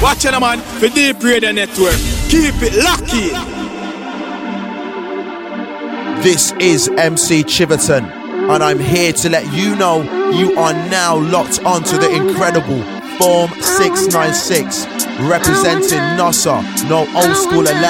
Watch it, man, for Deep Radio Network. Keep it lucky. This is MC Chiverton, and I'm here to let you know you are now locked onto the incredible Form 696, representing Nossa, no old school allowed.